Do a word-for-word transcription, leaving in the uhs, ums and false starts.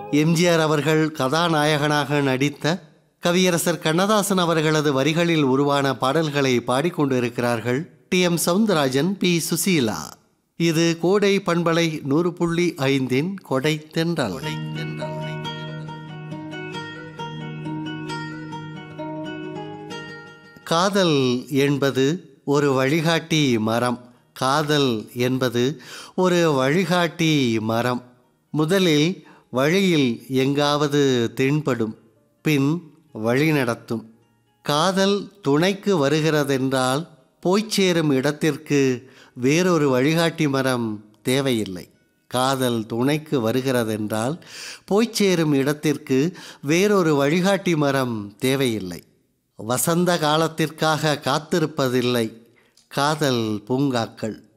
எம்ஜிஆர் அவர்கள் கதாநாயகனாக நடித்த கவியரசர் கண்ணதாசன் அவர்களது வரிகளில் உருவான பாடல்களை பாடிக்கொண்டிருக்கிறார்கள் D M Soundararajan, B Susheela. இது கோடை பண்பலை நூறு புள்ளி ஐந்தின் கொடை தென்றல். காதல் என்பது ஒரு வழிகாட்டி மரம். காதல் என்பது ஒரு வழிகாட்டி மரம். முதலில் வழியில் எங்காவது தென்படும், பின் வழி நடத்தும். காதல் துணைக்கு வருகிறதென்றால் போய்ச் சேரும் இடத்திற்கு வேறொரு வழிகாட்டி மரம் தேவையில்லை. காதல் துணைக்கு வருகிறதென்றால் போய்ச் சேரும் இடத்திற்கு வேறொரு வழிகாட்டி மரம் தேவையில்லை. வசந்த காலத்திற்காக காத்திருப்பதில்லை காதல் பூங்காக்கள்.